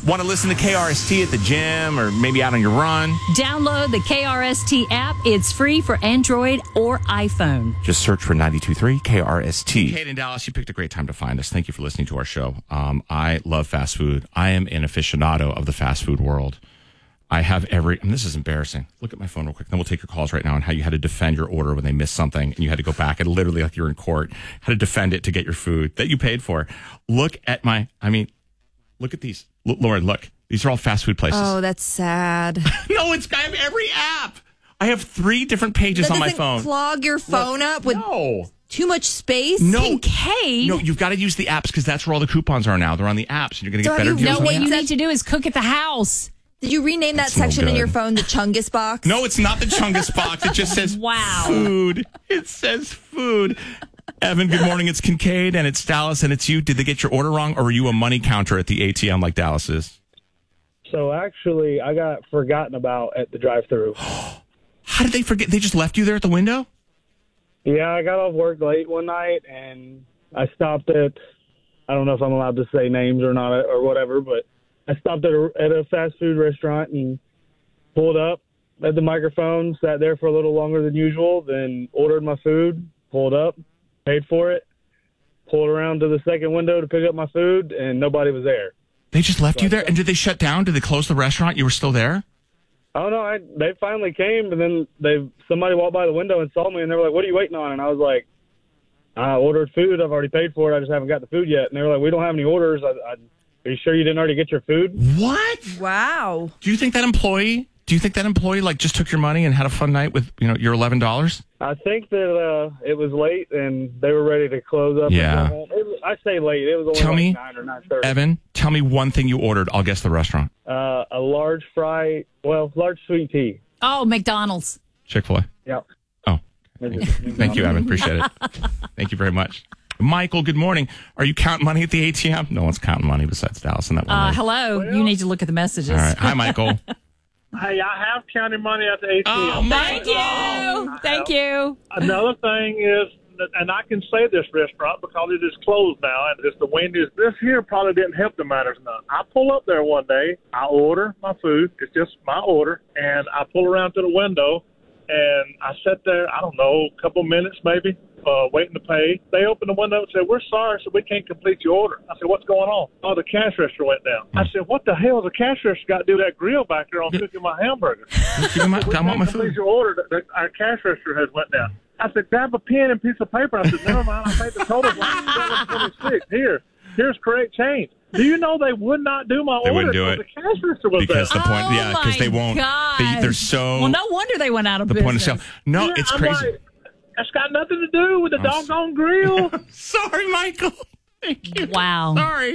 Want to listen to KRST at the gym or maybe out on your run? Download the KRST app. It's free for Android or iPhone. Just search for 92.3 KRST. Kate in Dallas, you picked a great time to find us. Thank you for listening to our show. I love fast food. I am an aficionado of the fast food world. I have and this is embarrassing. Look at my phone real quick. Then we'll take your calls right now on how you had to defend your order when they missed something and you had to go back and literally like you're in court, how to defend it to get your food that you paid for. Look at look at these. Lauren, look. These are all fast food places. Oh, that's sad. No, I have every app. I have 3 different pages on my phone. Clog your phone up with too much space? No. Kincaid? No, you've got to use the apps because that's where all the coupons are now. They're on the apps and you're going to get better deals. No, what on you the need to do is cook at the house. Did you rename that section in your phone the Chungus box? No, it's not the Chungus box. It just says food. It says food. Evan, good morning. It's Kincaid, and it's Dallas, and it's you. Did they get your order wrong, or were you a money counter at the ATM like Dallas is? So actually, I got forgotten about at the drive-thru. How did they forget? They just left you there at the window? Yeah, I got off work late one night, and I stopped at, I don't know if I'm allowed to say names or not or whatever, but I stopped at a fast food restaurant and pulled up at the microphone, sat there for a little longer than usual, then ordered my food, pulled up, paid for it, pulled around to the second window to pick up my food, and nobody was there. They just left you there? And did they shut down? Did they close the restaurant? You were still there? Oh, no, they finally came, and then somebody walked by the window and saw me, and they were like, what are you waiting on? And I was like, I ordered food. I've already paid for it. I just haven't got the food yet. And they were like, we don't have any orders. Are you sure you didn't already get your food? What? Wow. Do you think that employee like just took your money and had a fun night with, your $11? I think that it was late and they were ready to close up. Yeah. I say late. It was only 9 or 9:30. Evan, tell me one thing you ordered. I'll guess the restaurant. A large large sweet tea. Oh, McDonald's. Chick-fil-A. Yep. Oh. Thank you, Evan. Appreciate it. Thank you very much. Michael, good morning. Are you counting money at the ATM? No one's counting money besides Dallas and that one. Hello. You need to look at the messages. All right. Hi, Michael. Hey, I have counted money at the ATM. Oh, Thank you. Thank you. Another thing is, and I can say this restaurant because it is closed now, and it's the Wendy's. This here probably didn't help the matters none. I pull up there one day, I order my food. It's just my order, and I pull around to the window, and I sat there, I don't know, a couple minutes maybe, waiting to pay. They opened the window and said, we're sorry, so we can't complete your order. I said, what's going on? Oh, the cash register went down. I said, what the hell does the cash register got to do with that grill back there on cooking my hamburger? I want my food. Your order, our cash register has went down. I said, grab a pen and piece of paper. I said, never mind, I paid the total $7.26. Here's correct change. Do you know they would not do my order? They wouldn't do it. The cash register was because there. the point, because they won't. They're so. Well, no wonder they went out of the business. point of sale. No, it's I'm crazy. like, that's got nothing to do with the doggone grill. Sorry, Michael. Thank you. Wow. Sorry.